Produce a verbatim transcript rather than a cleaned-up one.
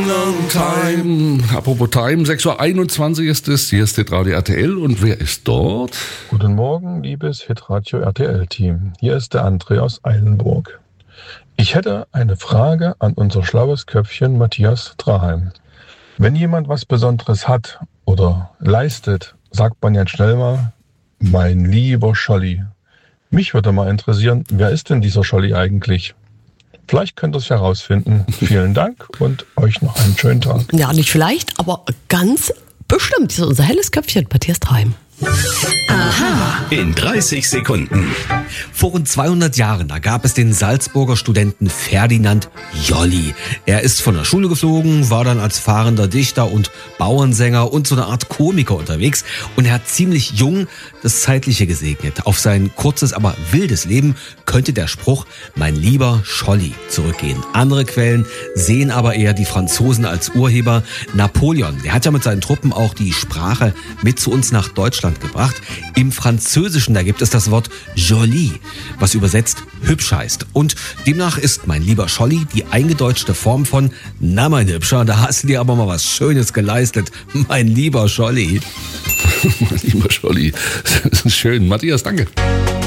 long time. Apropos Time, sechs Uhr einundzwanzig ist es. Hier ist Hitradio R T L. Und wer ist dort? Guten Morgen, liebes Hitradio R T L-Team. Hier ist der André aus Eilenburg. Ich hätte eine Frage an unser schlaues Köpfchen Matthias Traheim. Wenn jemand was Besonderes hat oder leistet, sagt man ja schnell mal, mein lieber Scholli. Mich würde mal interessieren, wer ist denn dieser Scholli eigentlich? Vielleicht könnt ihr es herausfinden. Vielen Dank und euch noch einen schönen Tag. Ja, nicht vielleicht, aber ganz bestimmt. Das ist unser helles Köpfchen, Matthias Traheim. Aha. In dreißig Sekunden. Vor rund zweihundert Jahren, da gab es den Salzburger Studenten Ferdinand Jolly. Er ist von der Schule geflogen, war dann als fahrender Dichter und Bauernsänger und so eine Art Komiker unterwegs. Und er hat ziemlich jung das Zeitliche gesegnet. Auf sein kurzes, aber wildes Leben könnte der Spruch "Mein lieber Scholli" zurückgehen. Andere Quellen sehen aber eher die Franzosen als Urheber. Napoleon, der hat ja mit seinen Truppen auch die Sprache mit zu uns nach Deutschland gebracht. Im Französischen, da gibt es das Wort joli, was übersetzt hübsch heißt. Und demnach ist mein lieber Scholli die eingedeutschte Form von "Na, mein Hübscher, da hast du dir aber mal was Schönes geleistet, mein lieber Scholli." Mein lieber Scholli, das ist schön. Matthias, danke.